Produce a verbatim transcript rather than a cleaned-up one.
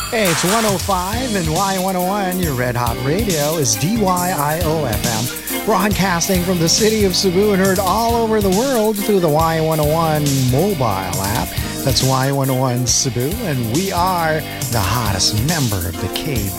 Hey, it's one oh five and Y one oh one. Your Red Hot Radio is D Y I O F M. Broadcasting from the city of Cebu and heard all over the world through the Y one oh one mobile app. That's Y one oh one Cebu, and we are the hottest member of the K B